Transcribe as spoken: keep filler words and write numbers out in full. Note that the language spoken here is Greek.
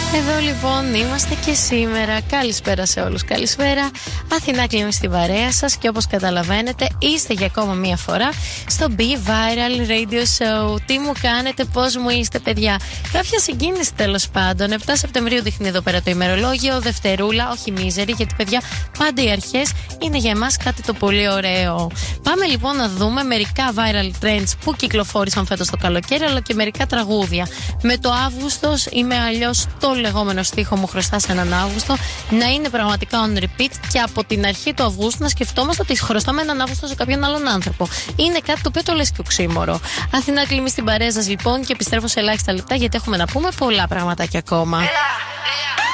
Εδώ λοιπόν είμαστε και σήμερα. Καλησπέρα σε όλους. Καλησπέρα. Αθηνά κλείνει στην παρέα σας και όπως καταλαβαίνετε είστε για ακόμα μία φορά στο Be Viral Radio Show. Τι μου κάνετε, πώς μου είστε, παιδιά? Κάποια συγκίνηση τέλος πάντων. επτά Σεπτεμβρίου δείχνει εδώ πέρα το ημερολόγιο. Δευτερούλα, όχι μίζερη, γιατί παιδιά πάντα οι αρχές είναι για εμάς κάτι το πολύ ωραίο. Πάμε λοιπόν να δούμε μερικά viral trends που κυκλοφόρησαν φέτος το καλοκαίρι, αλλά και μερικά τραγούδια. Με το Αύγουστος ή με αλλιώς το λεγόμενο στίχο μου χρωστάς έναν Αύγουστο να είναι πραγματικά on repeat και από την αρχή του Αυγούστου να σκεφτόμαστε ότι χρωστάμε έναν Αύγουστο σε κάποιον άλλον άνθρωπο. Είναι κάτι το οποίο το λες και οξύμορο. Αθηνά κλείνει στην παρέα σας λοιπόν και επιστρέφω σε ελάχιστα λεπτά γιατί έχουμε να πούμε πολλά πραγματάκια ακόμα. Έλα, έλα.